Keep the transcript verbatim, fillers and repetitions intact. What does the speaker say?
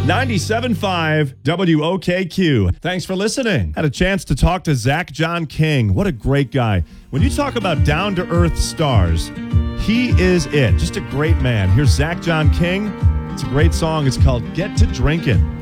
ninety-seven point five W O K Q. Thanks for listening. Had a chance to talk to Zach John King. What a great guy. When you talk about down-to-earth stars, he is it. Just a great man. Here's Zach John King. It's a great song. It's called Get to Drinkin'.